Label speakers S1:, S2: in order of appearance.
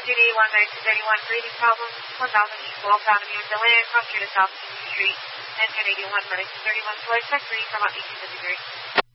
S1: GD 1931, breathing problems, 1000 East Walls Avenue, delay across street to South Street, and 1081, Medic 31, flight check 3, from out 1853.